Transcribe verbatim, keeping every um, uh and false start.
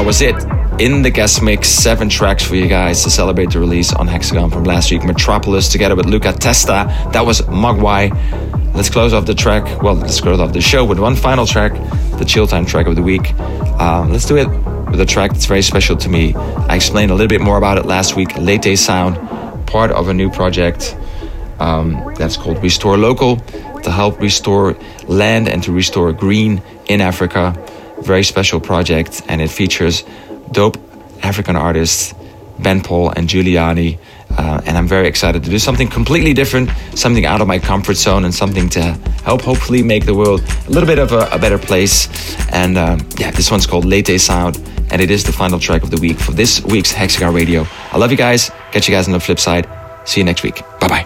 that was it. In the guest mix, seven tracks for you guys to celebrate the release on Hexagon from last week. Metropolis together with Luca Testa. That was Mogwai. Let's close off the track. Well, let's close off the show with one final track, the Chill Time track of the week. Um, let's do it with a track that's very special to me. I explained a little bit more about it last week. Lete Sound, part of a new project um, that's called Restore Local, to help restore land and to restore green in Africa. Very special project, and it features dope African artists, Ben Paul and Giuliani. Uh, and I'm very excited to do something completely different, something out of my comfort zone, and something to help hopefully make the world a little bit of a, a better place. And um, yeah, this one's called Lete Sound, and it is the final track of the week for this week's Hexagon Radio. I love you guys. Catch you guys on the flip side. See you next week. Bye-bye.